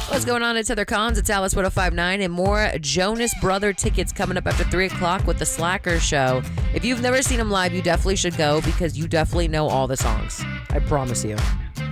What's going on? It's Heather Collins. It's Alice 1059 and more Jonas Brother tickets coming up after 3 o'clock with the Slacker Show. If you've never seen them live, you definitely should go because you definitely know all the songs. I promise you.